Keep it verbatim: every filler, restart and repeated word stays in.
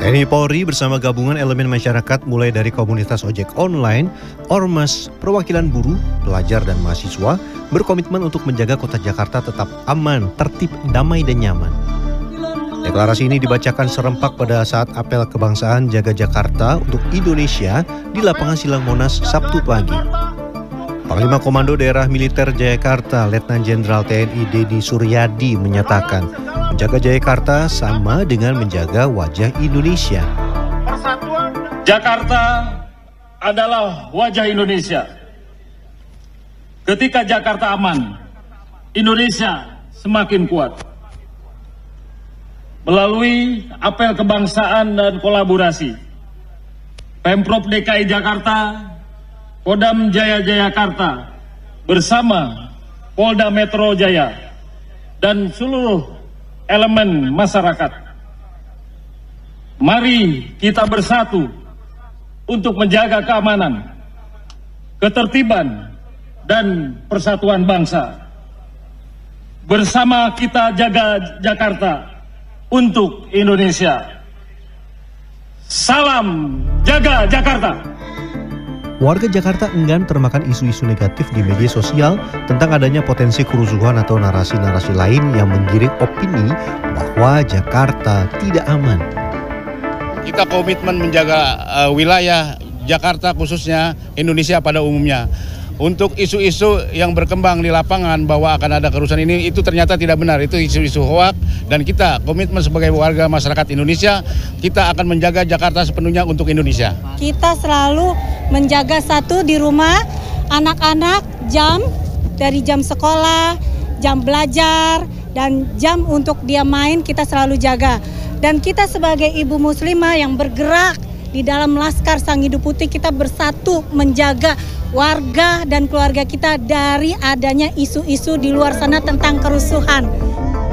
T N I Polri bersama gabungan elemen masyarakat mulai dari komunitas ojek online, ormas, perwakilan buruh, pelajar dan mahasiswa berkomitmen untuk menjaga kota Jakarta tetap aman, tertib, damai dan nyaman. Deklarasi ini dibacakan serempak pada saat apel kebangsaan Jaga Jakarta untuk Indonesia di lapangan Silang Monas Sabtu pagi. Panglima Komando Daerah Militer Jayakarta, Letnan Jenderal T N I Deddy Suryadi menyatakan, menjaga Jayakarta sama dengan menjaga wajah Indonesia. Jakarta adalah wajah Indonesia. Ketika Jakarta aman, Indonesia semakin kuat. Melalui apel kebangsaan dan kolaborasi, Pemprov D K I Jakarta, Kodam Jaya Jayakarta bersama Polda Metro Jaya dan seluruh elemen masyarakat. Mari kita bersatu untuk menjaga keamanan, ketertiban, dan persatuan bangsa. Bersama kita jaga Jakarta untuk Indonesia. Salam jaga Jakarta. Warga Jakarta enggan termakan isu-isu negatif di media sosial tentang adanya potensi kerusuhan atau narasi-narasi lain yang menggiring opini bahwa Jakarta tidak aman. Kita komitmen menjaga uh, wilayah Jakarta khususnya Indonesia pada umumnya. Untuk isu-isu yang berkembang di lapangan bahwa akan ada kerusuhan ini, itu ternyata tidak benar. Itu isu-isu hoak, dan kita komitmen sebagai warga masyarakat Indonesia, kita akan menjaga Jakarta sepenuhnya untuk Indonesia. Kita selalu menjaga satu di rumah, anak-anak jam, dari jam sekolah, jam belajar, dan jam untuk dia main kita selalu jaga. Dan kita sebagai ibu muslimah yang bergerak di dalam Laskar Sang Hidup Putih, kita bersatu menjaga warga dan keluarga kita dari adanya isu-isu di luar sana tentang kerusuhan.